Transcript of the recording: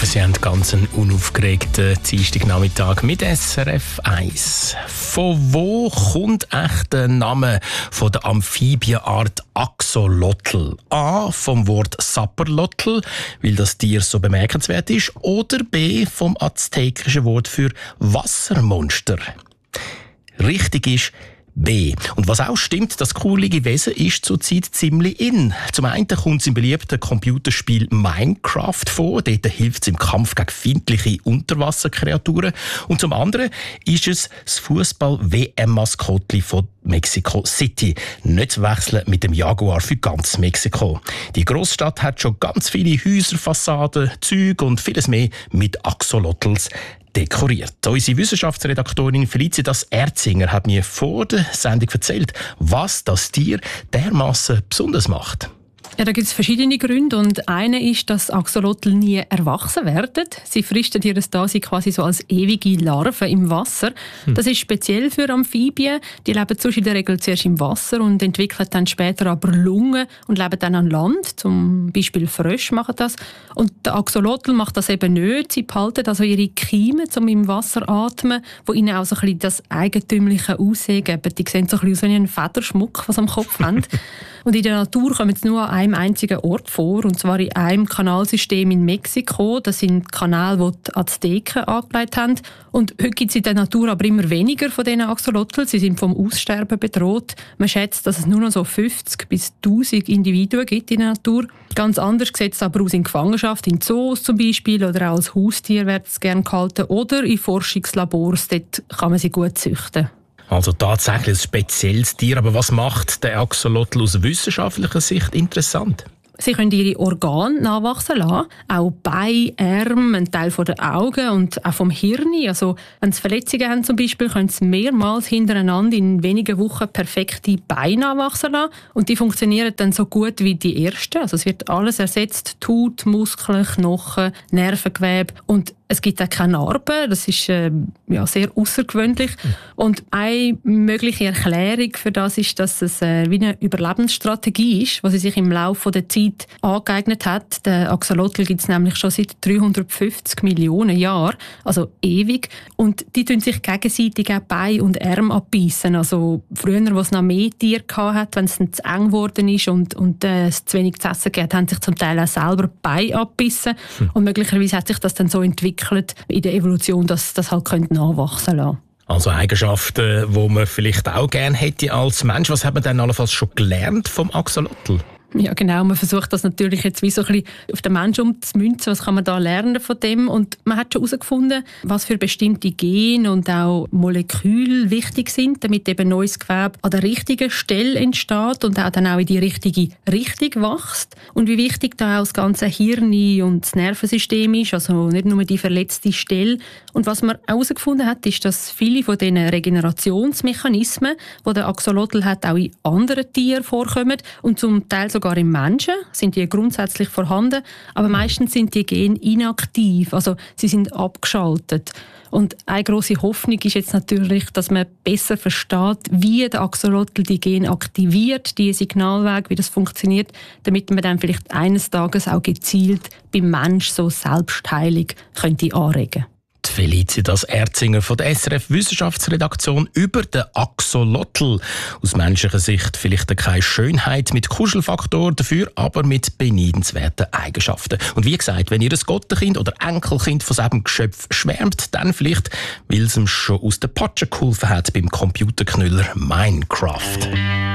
hoffe, Sie haben ganz einen unaufgeregten Dienstagnachmittag mit SRF 1. Von wo kommt echt der Name von der Amphibienart Axolotl? A. Vom Wort Sapperlotl, weil das Tier so bemerkenswert ist, oder B. vom aztekischen Wort für Wassermonster? Richtig ist B. Und was auch stimmt, das kugelige Wesen ist zurzeit ziemlich in. Zum einen kommt es im beliebten Computerspiel Minecraft vor. Dort hilft es im Kampf gegen feindliche Unterwasserkreaturen. Und zum anderen ist es das Fußball-WM-Maskottli von Mexico City. Nicht zu wechseln mit dem Jaguar für ganz Mexiko. Die Großstadt hat schon ganz viele Häuser, Fassaden, Züge und vieles mehr mit Axolotls dekoriert. Unsere Wissenschaftsredaktorin Felicitas Erzinger hat mir vor der Sendung erzählt, was das Tier dermassen besonders macht. Ja, da gibt es verschiedene Gründe und einer ist, dass Axolotl nie erwachsen werden. Sie fristen ihr Dasein quasi so als ewige Larven im Wasser. Das ist speziell für Amphibien. Die leben sonst in der Regel zuerst im Wasser und entwickeln dann später aber Lungen und leben dann an Land. Zum Beispiel Frösche machen das. Und der Axolotl macht das eben nicht. Sie behalten also ihre Keime, um im Wasser atmen, wo ihnen auch so ein bisschen das eigentümliche Aussehen geben. Die sehen so ein bisschen aus wie einen Federschmuck, was sie am Kopf haben. Und in der Natur kommen sie nur an einem einzigen Ort vor, und zwar in einem Kanalsystem in Mexiko. Das sind Kanäle, die die Azteken angelegt haben. Und heute gibt es in der Natur aber immer weniger von diesen Axolotl. Sie sind vom Aussterben bedroht. Man schätzt, dass es nur noch so 50 bis 1000 Individuen gibt in der Natur. Ganz anders sieht es aber aus in Gefangenschaft, in Zoos zum Beispiel, oder auch als Haustier wird es gerne gehalten, oder in Forschungslabors. Dort kann man sie gut züchten. Also tatsächlich ein spezielles Tier. Aber was macht der Axolotl aus wissenschaftlicher Sicht interessant? Sie können ihre Organe nachwachsen lassen, auch Beine, Arme, ein Teil der Augen und auch vom Hirn. Also, wenn sie Verletzungen haben zum Beispiel, können sie mehrmals hintereinander in wenigen Wochen perfekte Beine nachwachsen lassen. Und die funktionieren dann so gut wie die ersten. Also es wird alles ersetzt: Haut, Muskeln, Knochen, Nervengewebe. Und es gibt auch keine Narben. Das ist sehr außergewöhnlich. Und eine mögliche Erklärung für das ist, dass es wie eine Überlebensstrategie ist, die sie sich im Laufe der Zeit angeeignet hat. Den Axolotl gibt es nämlich schon seit 350 Millionen Jahren, also ewig. Und die tun sich gegenseitig auch Beine und Arme abbeissen. Also früher, wo es noch mehr Tiere hatte, wenn es dann zu eng geworden ist und es zu wenig zu essen gab, haben sich zum Teil auch selber Beine abbissen. Und möglicherweise hat sich das dann so entwickelt in der Evolution, dass das halt nachwachsen lassen. Also Eigenschaften, die man vielleicht auch gerne hätte als Mensch. Was hat man denn allenfalls schon gelernt vom Axolotl? Ja, genau. Man versucht das natürlich jetzt wie so ein bisschen auf den Menschen umzumünzen. Was kann man da lernen von dem? Und man hat schon herausgefunden, was für bestimmte Gene und auch Moleküle wichtig sind, damit eben neues Gewebe an der richtigen Stelle entsteht und auch dann auch in die richtige Richtung wächst. Und wie wichtig da auch das ganze Hirn und das Nervensystem ist, also nicht nur die verletzte Stelle. Und was man auch herausgefunden hat, ist, dass viele von diesen Regenerationsmechanismen, die der Axolotl hat, auch in anderen Tieren vorkommen und zum Teil sogar im Menschen sind die grundsätzlich vorhanden, aber meistens sind die Gene inaktiv, also sie sind abgeschaltet. Und eine grosse Hoffnung ist jetzt natürlich, dass man besser versteht, wie der Axolotl die Gene aktiviert, die Signalwege, wie das funktioniert, damit man dann vielleicht eines Tages auch gezielt beim Mensch so Selbstheilung könnte anregen. Felicitas Erzinger von der SRF Wissenschaftsredaktion über den Axolotl. Aus menschlicher Sicht vielleicht keine Schönheit mit Kuschelfaktor, dafür aber mit beneidenswerten Eigenschaften. Und wie gesagt, wenn ihr ein Gottenkind oder Enkelkind von diesem Geschöpf schwärmt, dann vielleicht, weil es ihm schon aus der Patsche geholfen hat beim Computerknüller Minecraft.